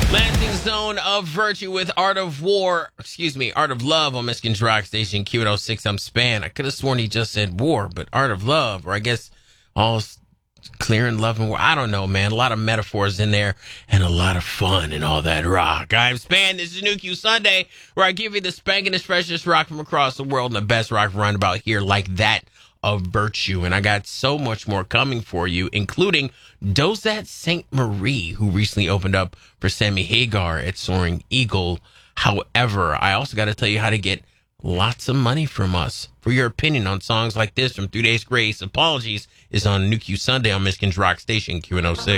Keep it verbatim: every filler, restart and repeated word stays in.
Landing Zone of Virtue with Art of War, excuse me, Art of Love on Michigan's Rock Station, Q one oh six. I'm Span. I could have sworn he just said war, but Art of Love, or I guess all clear and love and war. I don't know, man. A lot of metaphors in there and a lot of fun and all that rock. I'm Span. This is New Q Sunday, where I give you the spankingest, freshest rock from across the world and the best rock roundabout here like that of Virtue. And I got so much more coming for you, including Dozat Saint Marie, who recently opened up for Sammy Hagar at Soaring Eagle. However, I also got to tell you how to get lots of money from us. For your opinion on songs like this from Three Days Grace, Apologies is on New Q Sunday on Michigan's Rock Station, Q one oh six.